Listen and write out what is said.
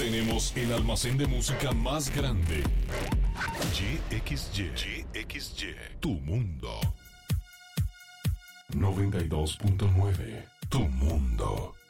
Tenemos el almacén de música más grande. GXY, tu mundo. 92.9, tu mundo.